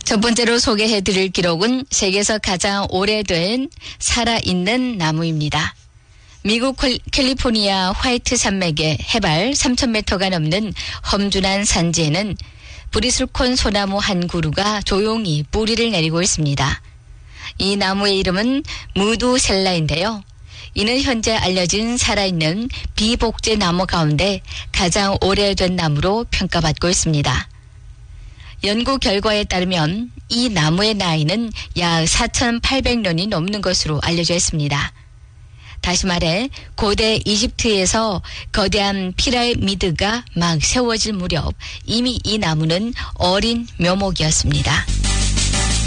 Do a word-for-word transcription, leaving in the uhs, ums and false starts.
첫 번째로 소개해드릴 기록은 세계에서 가장 오래된 살아있는 나무입니다. 미국 캘리포니아 화이트 산맥의 해발 삼천 미터가 넘는 험준한 산지에는 브리슬콘 소나무 한 그루가 조용히 뿌리를 내리고 있습니다. 이 나무의 이름은 무두셀라인데요. 이는 현재 알려진 살아있는 비복제 나무 가운데 가장 오래된 나무로 평가받고 있습니다. 연구 결과에 따르면 이 나무의 나이는 약 사천팔백 년이 넘는 것으로 알려져 있습니다. 다시 말해 고대 이집트에서 거대한 피라미드가 막 세워질 무렵 이미 이 나무는 어린 묘목이었습니다.